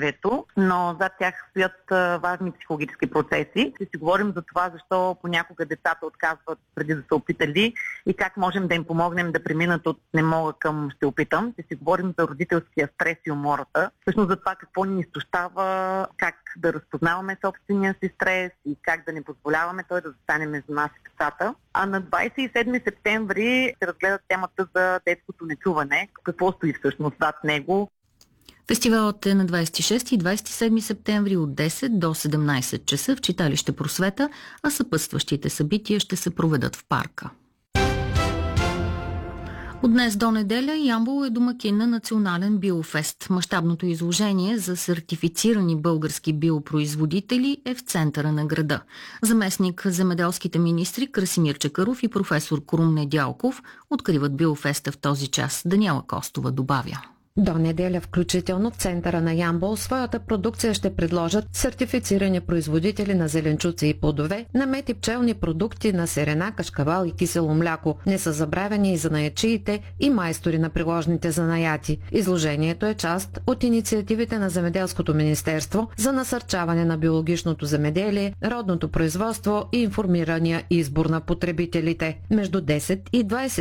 ежедневието, но зад тях стоят важни психологически процеси. Ще си говорим за това, защо понякога децата отказват преди да са опитали и как можем да им помогнем да преминат от не мога към ще опитам. Ще си говорим за родителския стрес и умората. Всъщност за това какво ни изтощава, как да разпознаваме собствения си стрес и как да не позволяваме той да застане между нас и децата. А на 27 септември се разгледат темата за детското нечуване. Какво стои всъщност зад него? Фестивалът е на 26 и 27 септември от 10 до 17 часа в читалище Просвета, а съпътстващите събития ще се проведат в парка. От днес до неделя Ямбол е домакин на Национален биофест. Мащабното изложение за сертифицирани български биопроизводители е в центъра на града. Заместник земеделските министри Красимир Чакъров и професор Крум Недялков откриват биофеста в този час. Даниела Костова добавя. До неделя включително в центъра на Ямбол своята продукция ще предложат сертифицирани производители на зеленчуци и плодове, намет и пчелни продукти на сирена, кашкавал и кисело мляко. Не са забравени и занаятчиите и майстори на приложните занаяти. Изложението е част от инициативите на Земеделското министерство за насърчаване на биологичното земеделие, родното производство и информирания избор на потребителите. Между 10 и 20